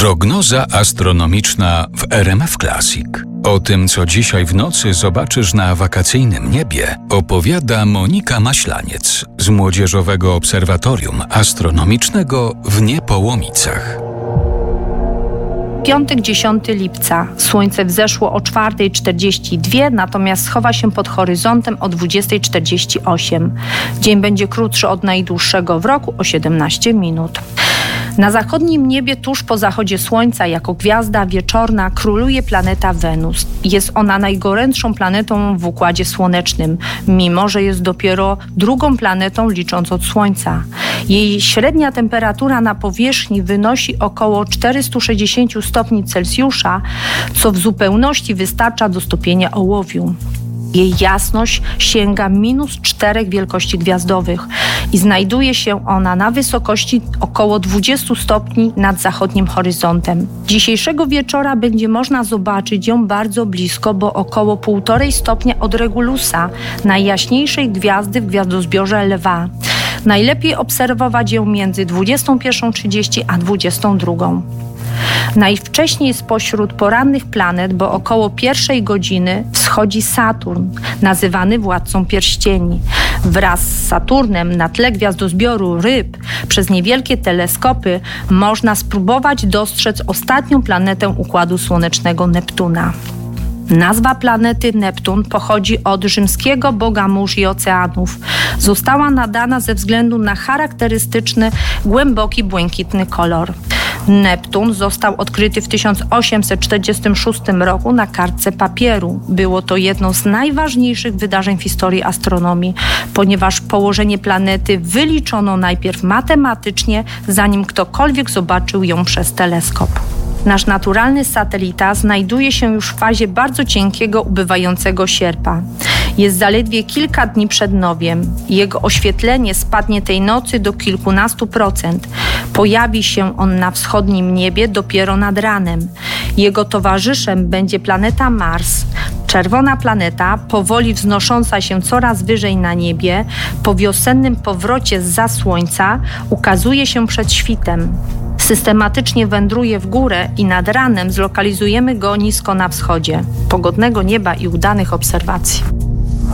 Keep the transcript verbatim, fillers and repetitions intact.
Prognoza astronomiczna w R M F Classic. O tym, co dzisiaj w nocy zobaczysz na wakacyjnym niebie, opowiada Monika Maślaniec z Młodzieżowego Obserwatorium Astronomicznego w Niepołomicach. Piątek, dziesiątego lipca. Słońce wzeszło o czwarta czterdzieści dwa, natomiast schowa się pod horyzontem o dwudziesta czterdzieści osiem. Dzień będzie krótszy od najdłuższego w roku o siedemnaście minut. Na zachodnim niebie, tuż po zachodzie słońca, jako gwiazda wieczorna, króluje planeta Wenus. Jest ona najgorętszą planetą w Układzie Słonecznym, mimo że jest dopiero drugą planetą licząc od Słońca. Jej średnia temperatura na powierzchni wynosi około czterysta sześćdziesiąt stopni Celsjusza, co w zupełności wystarcza do stopienia ołowiu. Jej jasność sięga minus czterech wielkości gwiazdowych i znajduje się ona na wysokości około dwudziestu stopni nad zachodnim horyzontem. Dzisiejszego wieczora będzie można zobaczyć ją bardzo blisko, bo około półtorej stopnia od Regulusa, najjaśniejszej gwiazdy w gwiazdozbiorze Lwa. Najlepiej obserwować ją między dwudziestą pierwszą trzydzieści a dwudziestą drugą. Najwcześniej spośród porannych planet, bo około pierwszej godziny, wschodzi Saturn, nazywany władcą pierścieni. Wraz z Saturnem na tle gwiazdozbioru Ryb przez niewielkie teleskopy można spróbować dostrzec ostatnią planetę Układu Słonecznego, Neptuna. Nazwa planety Neptun pochodzi od rzymskiego boga mórz i oceanów. Została nadana ze względu na charakterystyczny, głęboki, błękitny kolor. Neptun został odkryty w tysiąc osiemset czterdziestym szóstym roku na kartce papieru. Było to jedno z najważniejszych wydarzeń w historii astronomii, ponieważ położenie planety wyliczono najpierw matematycznie, zanim ktokolwiek zobaczył ją przez teleskop. Nasz naturalny satelita znajduje się już w fazie bardzo cienkiego, ubywającego sierpa. Jest zaledwie kilka dni przed nowiem. Jego oświetlenie spadnie tej nocy do kilkunastu procent. Pojawi się on na wschodnim niebie dopiero nad ranem. Jego towarzyszem będzie planeta Mars. Czerwona planeta, powoli wznosząca się coraz wyżej na niebie, po wiosennym powrocie zza Słońca ukazuje się przed świtem. Systematycznie wędruje w górę i nad ranem zlokalizujemy go nisko na wschodzie. Pogodnego nieba i udanych obserwacji.